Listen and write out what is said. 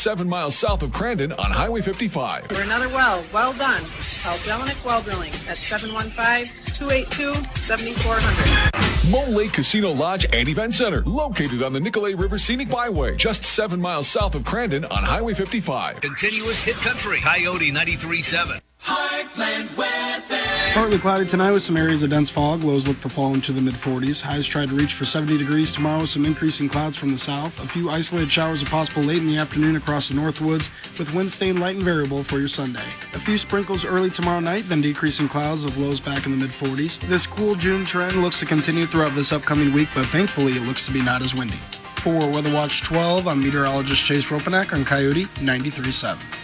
7 miles south of Crandon on Highway 55. For another well done. Call Jelinek Well Drilling at 715-282-7400. Mole Lake Casino Lodge and Event Center, located on the Nicolay River Scenic Byway, just 7 miles south of Crandon on Highway 55. Continuous hit country, Coyote 93.7. Heartland weather. Partly cloudy tonight with some areas of dense fog. Lows look to fall into the mid-40s. Highs try to reach for 70 degrees tomorrow with some increasing clouds from the south. A few isolated showers are possible late in the afternoon across the Northwoods, with wind staying light and variable for your Sunday. A few sprinkles early tomorrow night, then decreasing clouds of lows back in the mid-40s. This cool June trend looks to continue throughout this upcoming week, but thankfully it looks to be not as windy. For Weather Watch 12, I'm meteorologist Chase Ropanek on Coyote 93.7.